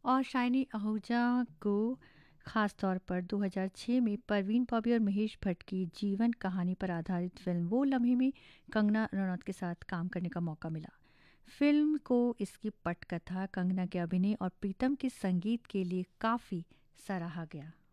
और शाइनी आहूजा को ख़ास तौर पर 2006 में परवीन पॉबी और महेश भट्ट की जीवन कहानी पर आधारित फिल्म वो लम्हे में कंगना रनौत के साथ काम करने का मौका मिला। फिल्म को इसकी पटकथा, कंगना के अभिनय और प्रीतम के संगीत के लिए काफ़ी सराहा गया।